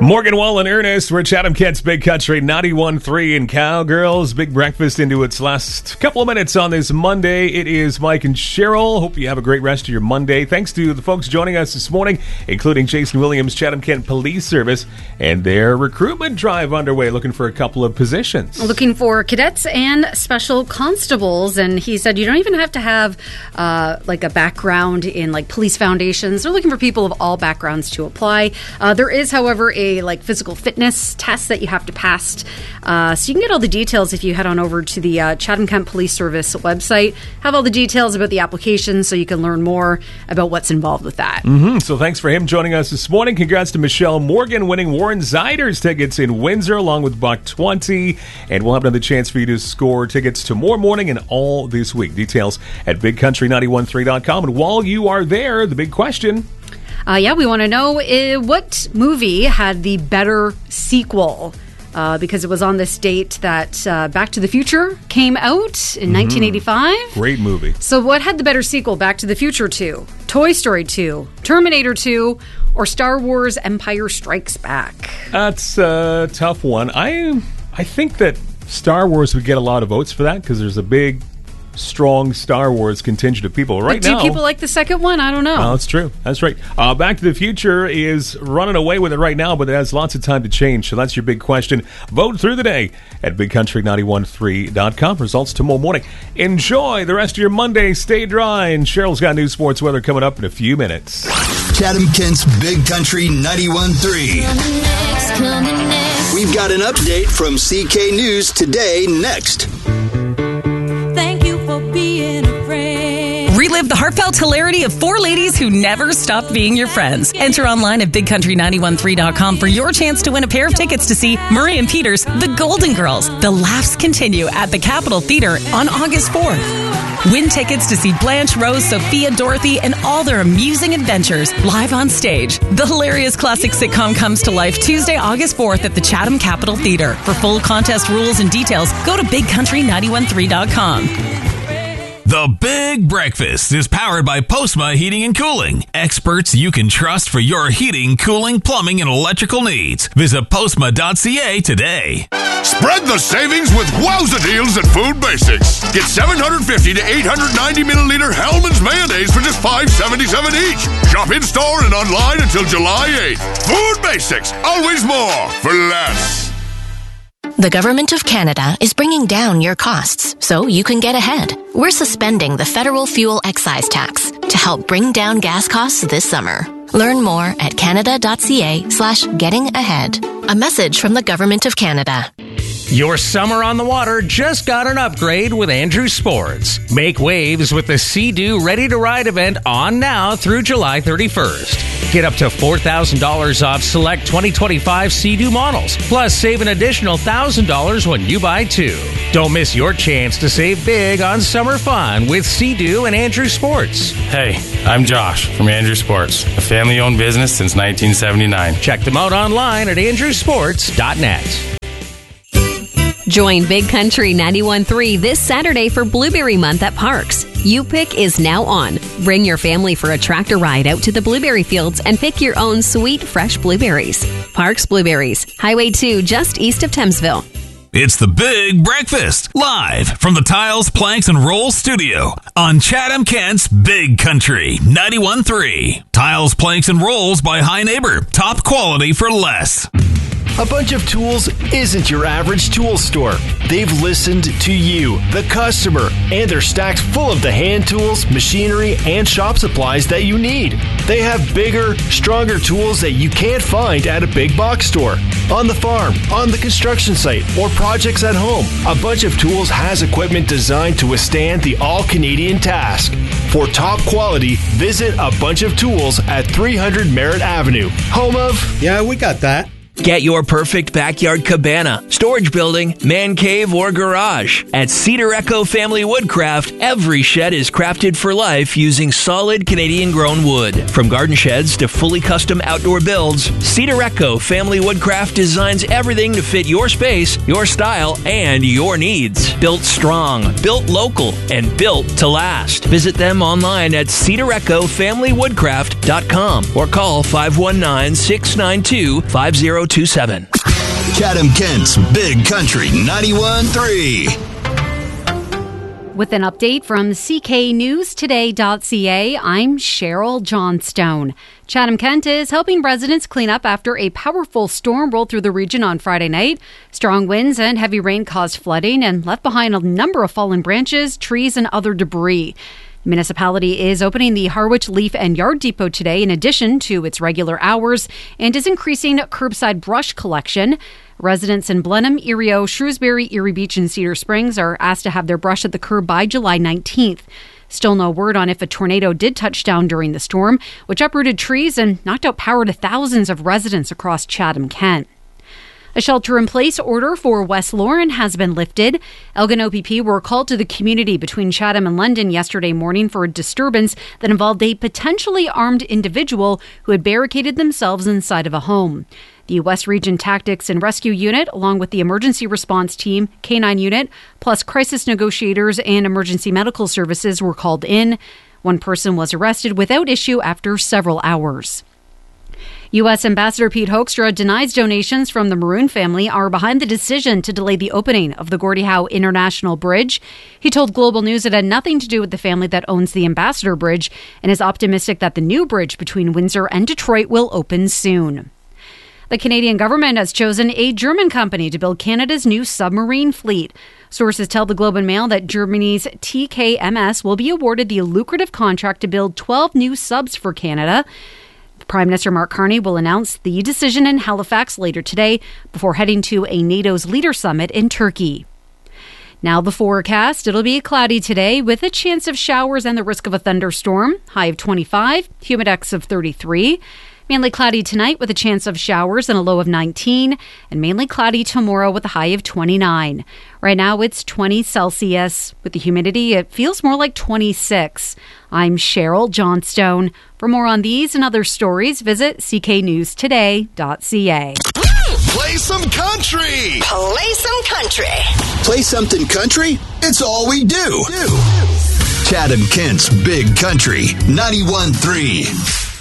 Morgan Wall and Ernest, we're Chatham Kent's Big Country 91.3 and Cowgirls. Big breakfast into its last couple of minutes on this Monday. It is Mike and Cheryl. Hope you have a great rest of your Monday. Thanks to the folks joining us this morning, including Jason Williams, Chatham Kent Police Service, and their recruitment drive underway, looking for a couple of positions. Looking for cadets and special constables, and he said you don't even have to have like a background in like police foundations. They're looking for people of all backgrounds to apply. There is, however, a like physical fitness test that you have to pass. So you can get all the details if you head on over to the Chatham Kent Police Service website. Have all the details about the application so you can learn more about what's involved with that. So thanks for him joining us this morning. Congrats to Michelle Morgan winning Warren Ziders tickets in Windsor along with Buck 20. And we'll have another chance for you to score tickets tomorrow morning and all this week. Details at bigcountry913.com. And while you are there, the big question... we want to know what movie had the better sequel, because it was on this date that Back to the Future came out in 1985. Great movie. So what had the better sequel, Back to the Future 2, Toy Story 2, Terminator 2, or Star Wars Empire Strikes Back? That's a tough one. I think that Star Wars would get a lot of votes for that because there's a big... strong Star Wars contingent of people right now. Do people like the second one? I don't know. Oh, that's true. That's right. Back to the Future is running away with it right now, but it has lots of time to change. So that's your big question. Vote through the day at bigcountry913.com. Results tomorrow morning. Enjoy the rest of your Monday. Stay dry. And Cheryl's got news sports weather coming up in a few minutes. Chatham Kent's Big Country 91.3. We've got an update from CK News Today next. Relive the heartfelt hilarity of four ladies who never stopped being your friends. Enter online at bigcountry913.com for your chance to win a pair of tickets to see Murray and Peters, The Golden Girls. The laughs continue at the Capitol Theater on August 4th. Win tickets to see Blanche, Rose, Sophia, Dorothy, and all their amusing adventures live on stage. The hilarious classic sitcom comes to life Tuesday, August 4th at the Chatham Capitol Theater. For full contest rules and details, go to bigcountry913.com. The Big Breakfast is powered by Postma Heating and Cooling. Experts you can trust for your heating, cooling, plumbing, and electrical needs. Visit postma.ca today. Spread the savings with wowza deals at Food Basics. Get 750 to 890 milliliter Hellmann's mayonnaise for just $5.77 each. Shop in-store and online until July 8th. Food Basics, always more for less. The Government of Canada is bringing down your costs so you can get ahead. We're suspending the federal fuel excise tax to help bring down gas costs this summer. Learn more at canada.ca/getting-ahead. A message from the Government of Canada. Your summer on the water just got an upgrade with Andrew Sports. Make waves with the Sea-Doo Ready to Ride event on now through July 31st. Get up to $4,000 off select 2025 Sea-Doo models. Plus, save an additional $1,000 when you buy two. Don't miss your chance to save big on summer fun with Sea-Doo and Andrew Sports. Hey, I'm Josh from Andrew Sports, a family-owned business since 1979. Check them out online at andrewsports.net. Join Big Country 91.3 this Saturday for Blueberry Month at Parks. U-Pick is now on. Bring your family for a tractor ride out to the blueberry fields and pick your own sweet, fresh blueberries. Parks Blueberries, Highway 2, just east of Thamesville. It's the Big Breakfast, live from the Tiles, Planks, and Rolls studio on Chatham Kent's Big Country 91.3. Tiles, Planks, and Rolls by High Neighbor. Top quality for less. A Bunch of Tools isn't your average tool store. They've listened to you, the customer, and they're stacked full of the hand tools, machinery, and shop supplies that you need. They have bigger, stronger tools that you can't find at a big box store. On the farm, on the construction site, or projects at home, A Bunch of Tools has equipment designed to withstand the all-Canadian task. For top quality, visit A Bunch of Tools at 300 Merritt Avenue, home of... Yeah, we got that. Get your perfect backyard cabana, storage building, man cave, or garage. At Cedar Echo Family Woodcraft, every shed is crafted for life using solid Canadian-grown wood. From garden sheds to fully custom outdoor builds, Cedar Echo Family Woodcraft designs everything to fit your space, your style, and your needs. Built strong, built local, and built to last. Visit them online at cedarecofamilywoodcraft.com or call 519-692-5000. 6027. Chatham Kent's Big Country 91.3. With an update from cknewstoday.ca, I'm Cheryl Johnstone. Chatham Kent is helping residents clean up after a powerful storm rolled through the region on Friday night. Strong winds and heavy rain caused flooding and left behind a number of fallen branches, trees, and other debris. The municipality is opening the Harwich Leaf and Yard Depot today in addition to its regular hours and is increasing curbside brush collection. Residents in Blenheim, Erie, Shrewsbury, Erie Beach, and Cedar Springs are asked to have their brush at the curb by July 19th. Still no word on if a tornado did touch down during the storm, which uprooted trees and knocked out power to thousands of residents across Chatham Kent. A shelter-in-place order for West Lauren has been lifted. Elgin OPP were called to the community between Chatham and London yesterday morning for a disturbance that involved a potentially armed individual who had barricaded themselves inside of a home. The West Region Tactics and Rescue Unit, along with the Emergency Response Team, K-9 Unit, plus crisis negotiators and emergency medical services were called in. One person was arrested without issue after several hours. U.S. Ambassador Pete Hoekstra denies donations from the Maroon family are behind the decision to delay the opening of the Gordie Howe International Bridge. He told Global News it had nothing to do with the family that owns the Ambassador Bridge and is optimistic that the new bridge between Windsor and Detroit will open soon. The Canadian government has chosen a German company to build Canada's new submarine fleet. Sources tell the Globe and Mail that Germany's TKMS will be awarded the lucrative contract to build 12 new subs for Canada. Prime Minister Mark Carney will announce the decision in Halifax later today before heading to a NATO's leader summit in Turkey. Now the forecast. It'll be cloudy today with a chance of showers and the risk of a thunderstorm. High of 25, humidex of 33. Mainly cloudy tonight with a chance of showers and a low of 19, and mainly cloudy tomorrow with a high of 29. Right now it's 20 Celsius. With the humidity, it feels more like 26. I'm Cheryl Johnstone. For more on these and other stories, visit cknewstoday.ca. Play some country! Play some country! Play something country? It's all we do. Chatham Kent's Big Country 91.3.